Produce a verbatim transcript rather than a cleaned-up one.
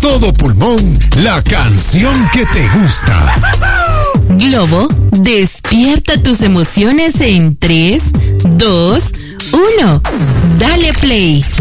todo pulmón la canción que te gusta. Globo, despierta tus emociones en tres, dos, uno. Dale play.